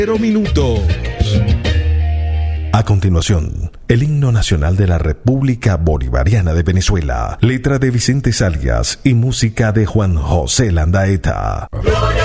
minutos. A continuación, el himno nacional de la República Bolivariana de Venezuela, letra de Vicente Salias y música de Juan José Landaeta.